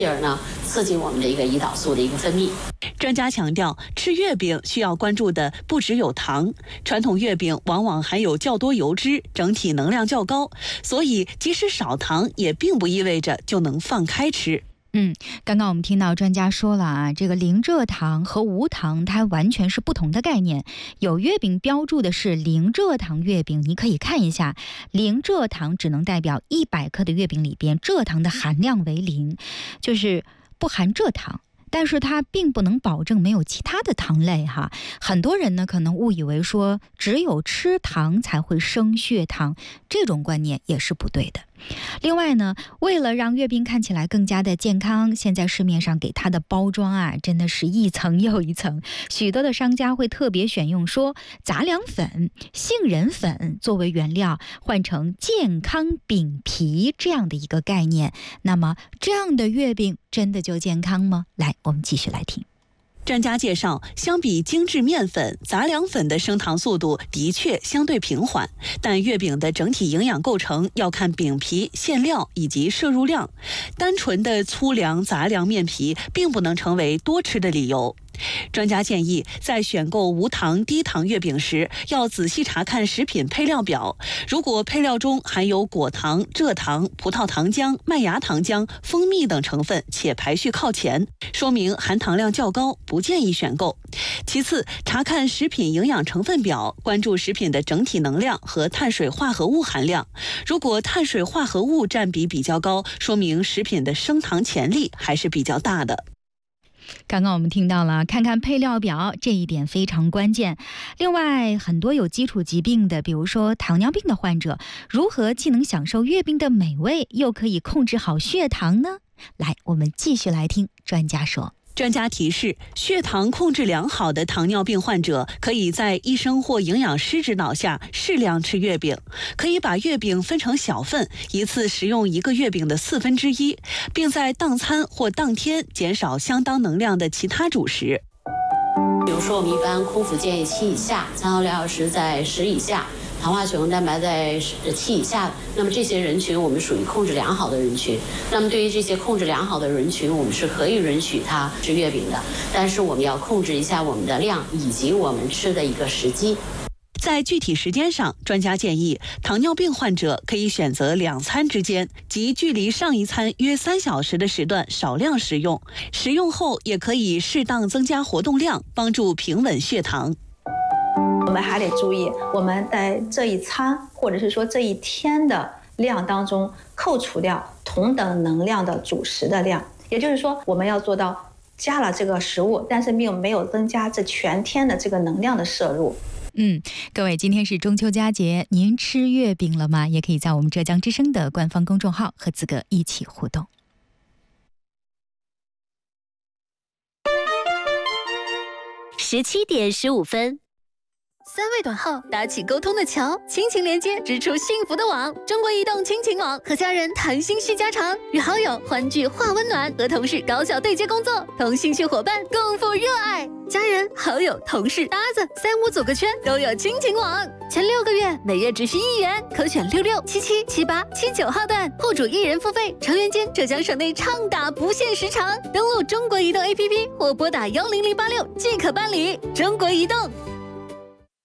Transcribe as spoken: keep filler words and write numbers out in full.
进而呢刺激我们的一个胰岛素的一个分泌。 专家强调，吃月饼需要关注的不只有糖，传统月饼往往含有较多油脂，整体能量较高，所以即使少糖也并不意味着就能放开吃。 嗯，刚刚我们听到专家说了啊，这个零蔗糖和无糖它完全是不同的概念。有月饼标注的是零蔗糖月饼，你可以看一下，零蔗糖只能代表一百克的月饼里边蔗糖的含量为零，就是不含蔗糖。但是它并不能保证没有其他的糖类哈，很多人呢可能误以为说只有吃糖才会升血糖，这种观念也是不对的。另外呢，为了让月饼看起来更加的健康，现在市面上给它的包装啊，真的是一层又一层。许多的商家会特别选用说杂粮粉、杏仁粉作为原料，换成健康饼皮这样的一个概念。那么这样的月饼真的就健康吗？来，我们继续来听。 专家介绍，相比精制面粉，杂粮粉的升糖速度的确相对平缓，但月饼的整体营养构成要看饼皮、馅料以及摄入量。单纯的粗粮、杂粮面皮并不能成为多吃的理由。专家建议，在选购无糖、低糖月饼时，要仔细查看食品配料表。如果配料中含有果糖、蔗糖、葡萄糖浆、麦芽糖浆、蜂蜜等成分，且排序靠前，说明含糖量较高，不建议选购。其次，查看食品营养成分表，关注食品的整体能量和碳水化合物含量。如果碳水化合物占比比较高，说明食品的升糖潜力还是比较大的。 刚刚我们听到了，看看配料表，这一点非常关键。另外，很多有基础疾病的，比如说糖尿病的患者，如何既能享受月饼的美味，又可以控制好血糖呢？来，我们继续来听专家说。 专家提示，血糖控制良好的糖尿病患者可以在医生或营养师指导下适量吃月饼，可以把月饼分成小份，一次食用一个月饼的四分之一，并在当餐或当天减少相当能量的其他主食。 比如说，我们一般空腹建议七以下，餐后两小时在十以下，糖化血红蛋白在七以下，那么这些人群我们属于控制良好的人群。那么对于这些控制良好的人群，我们是可以允许他吃月饼的，但是我们要控制一下我们的量以及我们吃的一个时机。 在具体时间上，专家建议糖尿病患者可以选择两餐之间，即距离上一餐约三小时的时段少量食用，食用后也可以适当增加活动量，帮助平稳血糖。 我们还得注意，我们在这一餐或者是说这一天的量当中扣除掉同等能量的主食的量，也就是说我们要做到加了这个食物，但是并没有增加这全天的这个能量的摄入。 嗯，各位，今天是中秋佳节，您吃月饼了吗？也可以在我们浙江之声的官方公众号和子格一起互动。 十七点十五分。三位短号搭起沟通的桥，亲情连接织出幸福的网。中国移动亲情网，和家人谈心叙家常，与好友欢聚话温暖，和同事高效对接工作，同兴趣伙伴共赴热爱。家人、好友、同事、搭子，三五组个圈都有亲情网。前六个月每月只需一元，可选六六、七七、七八、七九号段，户主一人付费，成员间浙江省内畅打不限时长。登录中国移动 A P P 或拨打幺零零八六即可办理。中国移动。